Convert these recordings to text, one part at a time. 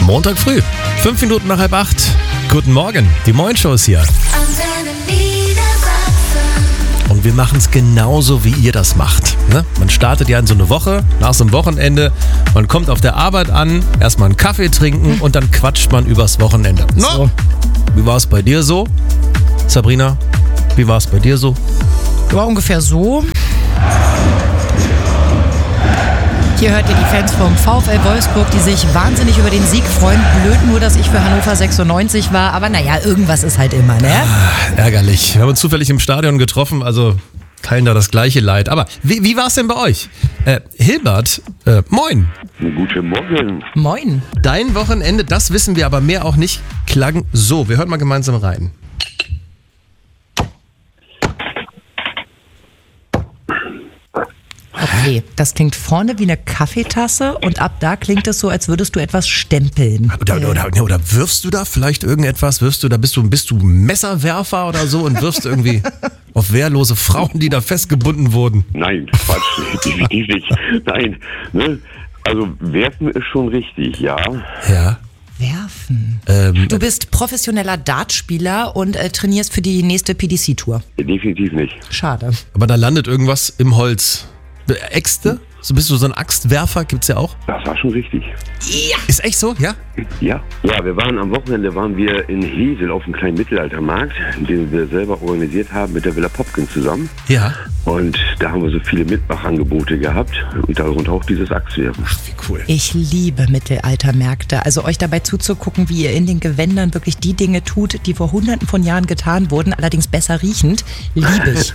Montag früh, 5 Minuten nach 7:30. Guten Morgen, die Moin-Show ist hier. Und wir machen es genauso, wie ihr das macht. Ne? Man startet ja in so eine Woche, nach so einem Wochenende. Man kommt auf der Arbeit an, erstmal einen Kaffee trinken und dann quatscht man übers Wochenende. So. Wie war es bei dir so? Sabrina, wie war es bei dir so? War ungefähr so. Hier hört ihr die Fans vom VfL Wolfsburg, die sich wahnsinnig über den Sieg freuen. Blöd nur, dass ich für Hannover 96 war. Aber naja, irgendwas ist halt immer, ne? Ärgerlich. Wir haben uns zufällig im Stadion getroffen, also teilen da das gleiche Leid. Aber wie war es denn bei euch? Hilbert, moin. Guten Morgen. Moin. Dein Wochenende, das wissen wir aber mehr auch nicht, klang so. Wir hören mal gemeinsam rein. Okay, das klingt vorne wie eine Kaffeetasse und ab da klingt es so, als würdest du etwas stempeln. Oder wirfst du da vielleicht irgendetwas? Bist du Messerwerfer oder so und wirfst irgendwie auf wehrlose Frauen, die da festgebunden wurden? Nein, Quatsch, definitiv nicht. Nein, ne? Also werfen ist schon richtig, ja. Ja. Werfen. Du bist professioneller Dartspieler und trainierst für die nächste PDC-Tour. Definitiv nicht. Schade. Aber da landet irgendwas im Holz. Äxte? So bist du so ein Axtwerfer? Gibt's ja auch. Das war schon richtig. Ja. Ist echt so? Ja? Ja. Ja, wir waren am Wochenende in Hesel auf einem kleinen Mittelaltermarkt, den wir selber organisiert haben mit der Villa Popkin zusammen. Ja. Und da haben wir so viele Mitmachangebote gehabt und darunter auch dieses Axtwerfen. Ach, wie cool. Ich liebe Mittelaltermärkte. Also euch dabei zuzugucken, wie ihr in den Gewändern wirklich die Dinge tut, die vor Hunderten von Jahren getan wurden, allerdings besser riechend, liebe ich.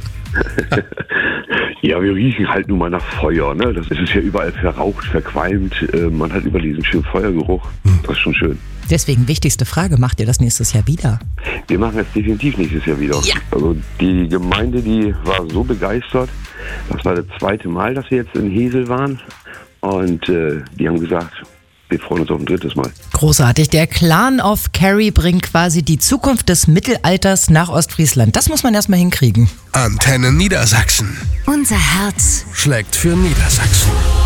Ja, wir riechen halt nun mal nach Feuer, ne? Das ist ja überall verraucht, verqualmt. Man hat über diesen schönen Feuergeruch. Das ist schon schön. Deswegen wichtigste Frage, macht ihr das nächstes Jahr wieder? Wir machen es definitiv nächstes Jahr wieder. Ja. Also die Gemeinde, die war so begeistert. Das war das 2. Mal, dass wir jetzt in Hesel waren. Und die haben gesagt, wir freuen uns auf ein 3. Mal. Großartig. Der Clan of Kerry bringt quasi die Zukunft des Mittelalters nach Ostfriesland. Das muss man erstmal hinkriegen. Antenne Niedersachsen. Unser Herz Schlägt für Niedersachsen.